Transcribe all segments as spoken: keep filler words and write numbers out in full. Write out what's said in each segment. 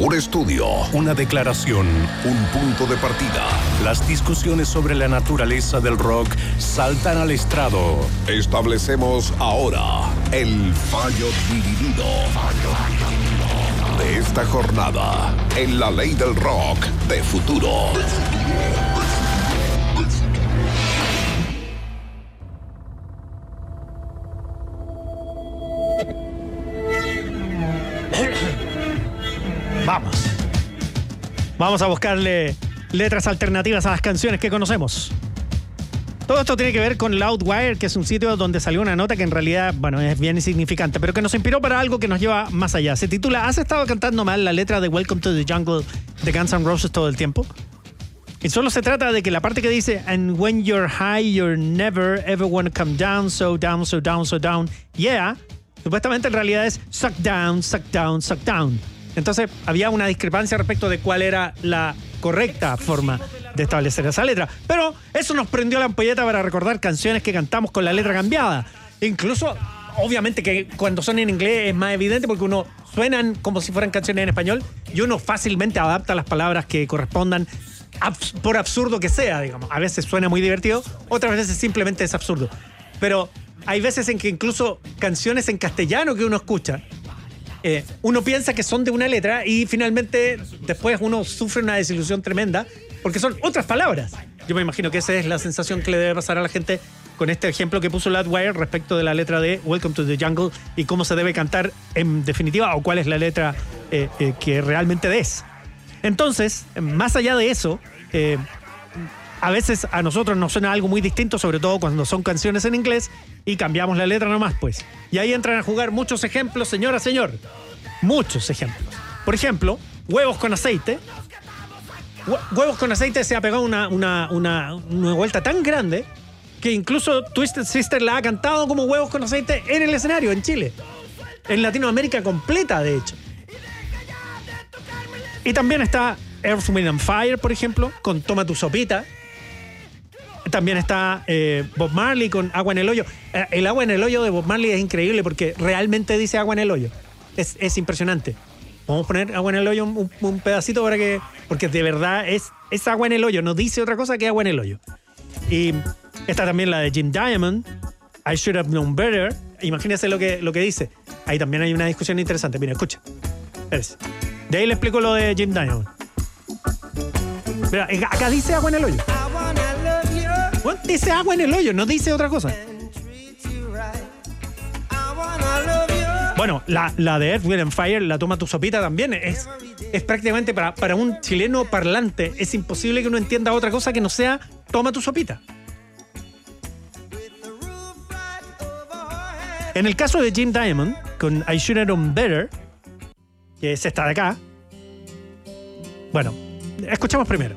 Un estudio, una declaración, un punto de partida. Las discusiones sobre la naturaleza del rock saltan al estrado. Establecemos ahora el fallo dividido de esta jornada en la ley del rock de futuro. Vamos. Vamos a buscarle letras alternativas a las canciones que conocemos. Todo esto tiene que ver con Loudwire, que es un sitio donde salió una nota que en realidad, bueno, es bien insignificante, pero que nos inspiró para algo que nos lleva más allá. Se titula ¿Has estado cantando mal la letra de Welcome to the Jungle de Guns N' Roses todo el tiempo? Y solo se trata de que la parte que dice And when you're high, you're never ever wanna come down, so down, so down, so down, yeah, supuestamente en realidad es suck down, suck down, suck down. Entonces había una discrepancia respecto de cuál era la correcta forma de establecer esa letra. Pero eso nos prendió la ampolleta para recordar canciones que cantamos con la letra cambiada. Incluso, obviamente que cuando son en inglés es más evidente porque uno suenan como si fueran canciones en español y uno fácilmente adapta las palabras que correspondan, abs- por absurdo que sea, digamos. A veces suena muy divertido, otras veces simplemente es absurdo. Pero hay veces en que incluso canciones en castellano que uno escucha, Eh, uno piensa que son de una letra y finalmente después uno sufre una desilusión tremenda porque son otras palabras. Yo me imagino que esa es la sensación que le debe pasar a la gente con este ejemplo que puso Loudwire respecto de la letra de Welcome to the Jungle y cómo se debe cantar en definitiva o cuál es la letra eh, eh, que realmente es. Entonces, más allá de eso, eh, a veces a nosotros nos suena algo muy distinto, sobre todo cuando son canciones en inglés y cambiamos la letra nomás, pues. Y ahí entran a jugar muchos ejemplos, señora, señor. Muchos ejemplos. Por ejemplo, huevos con aceite. Huevos con aceite se ha pegado una, una, una, una vuelta tan grande que incluso Twisted Sister la ha cantado como huevos con aceite en el escenario, en Chile. En Latinoamérica completa, de hecho. Y también está Earth, Wind and Fire, por ejemplo, con Toma tu sopita. También está eh, Bob Marley con Agua en el hoyo. Eh, el agua en el hoyo de Bob Marley es increíble porque realmente dice agua en el hoyo. Es, es impresionante. Vamos a poner agua en el hoyo un, un pedacito para que... Porque de verdad es, es agua en el hoyo. No dice otra cosa que agua en el hoyo. Y está también la de Jim Diamond, I Should Have Known Better. Imagínense lo que, lo que dice. Ahí también hay una discusión interesante. Mira, escucha. Espérese. De ahí le explico lo de Jim Diamond. Mira, acá dice agua en el hoyo. Bueno, dice agua en el hoyo, no dice otra cosa. Bueno, la, la de Earth, Wind and Fire, la Toma tu sopita también es, es prácticamente para, para un chileno parlante. Es imposible que uno entienda otra cosa que no sea toma tu sopita. En el caso de Jim Diamond, con I Should Have Known Better, que es esta de acá, bueno, escuchamos primero.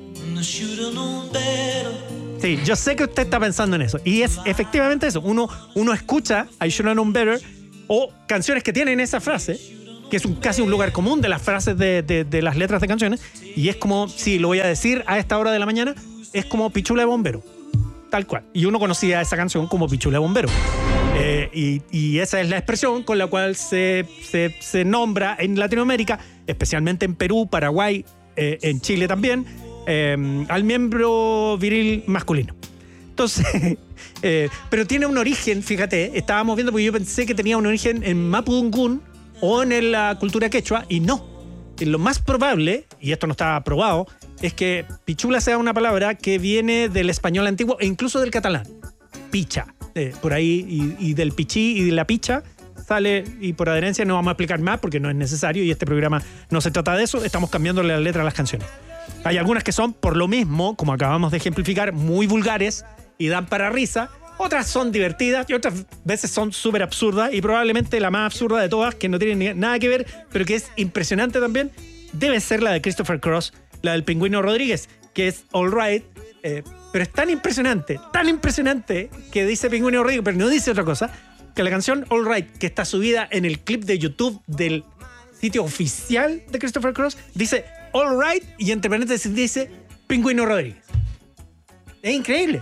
Sí, yo sé que usted está pensando en eso. Y es efectivamente eso. Uno, uno escucha I Should Have Known Better o canciones que tienen esa frase, que es un, casi un lugar común de las frases de, de, de las letras de canciones. Y es como, si lo voy a decir a esta hora de la mañana, es como Pichula de Bombero. Tal cual. Y uno conocía esa canción como Pichula de Bombero. Eh, y, y esa es la expresión con la cual se, se, se nombra en Latinoamérica, especialmente en Perú, Paraguay, eh, en Chile también, Eh, al miembro viril masculino. Entonces, eh, pero tiene un origen, fíjate, estábamos viendo porque yo pensé que tenía un origen en Mapudungún o en la cultura quechua, y no. Y lo más probable, y esto no está probado, es que pichula sea una palabra que viene del español antiguo e incluso del catalán. Picha, eh, por ahí, y, y del pichí y de la picha sale, y por adherencia no vamos a explicar más porque no es necesario y este programa no se trata de eso, estamos cambiándole la letra a las canciones. Hay algunas que son, por lo mismo, como acabamos de ejemplificar, muy vulgares y dan para risa. Otras son divertidas y otras veces son súper absurdas. Y probablemente la más absurda de todas, que no tiene ni nada que ver, pero que es impresionante también, debe ser la de Christopher Cross, la del Pingüino Rodríguez, que es All Right. Eh, pero es tan impresionante, tan impresionante, que dice Pingüino Rodríguez, pero no dice otra cosa, que la canción All Right, que está subida en el clip de YouTube del sitio oficial de Christopher Cross, dice All Right y entre paréntesis dice Pingüino Rodríguez. Es increíble.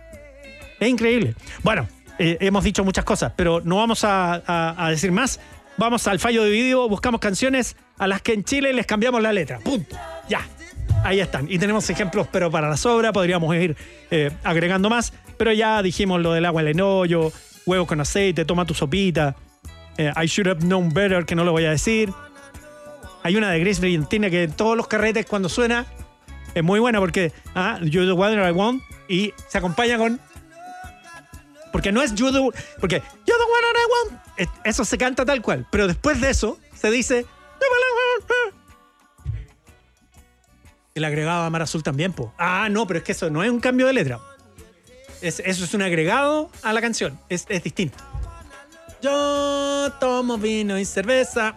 Es increíble. Bueno, eh, hemos dicho muchas cosas, pero no vamos a, a, a decir más vamos al fallo dividido, buscamos canciones a las que en Chile les cambiamos la letra. Punto. Ya. Ahí están. Y tenemos ejemplos, pero para la sobra podríamos ir eh, agregando más. Pero ya dijimos lo del agua en el hoyo, huevos con aceite, toma tu sopita. Eh, I should have known better, que no lo voy a decir. Hay una de Grace Brillantina que en todos los carretes cuando suena es muy buena porque ah, You're the one that I want y se acompaña con... Porque no es You're the, porque You're the one that I want. Eso se canta tal cual. Pero después de eso se dice... El agregado Mar Azul también, po. Ah, no, pero es que eso no es un cambio de letra. Es, eso es un agregado a la canción. Es, es distinto. Yo tomo vino y cerveza.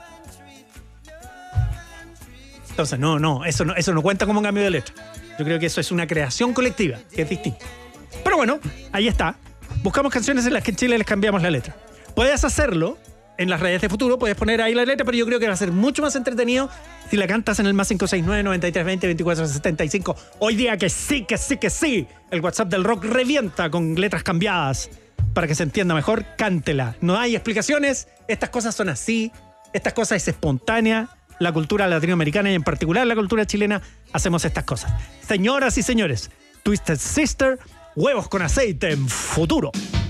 Entonces, no, no eso, no, eso no cuenta como un cambio de letra. Yo creo que eso es una creación colectiva, que es distinto. Pero bueno, ahí está. Buscamos canciones en las que en Chile les cambiamos la letra. Puedes hacerlo en las redes de Futuro, puedes poner ahí la letra, pero yo creo que va a ser mucho más entretenido si la cantas en el más cinco seis nueve, noventa y tres veinte, veinticuatro setenta y cinco. Hoy día que sí, que sí, que sí. El WhatsApp del rock revienta con letras cambiadas. Para que se entienda mejor, cántela. No hay explicaciones, estas cosas son así, estas cosas es espontánea. La cultura latinoamericana y en particular la cultura chilena hacemos estas cosas. Señoras y señores, Twisted Sister, huevos con aceite en Futuro.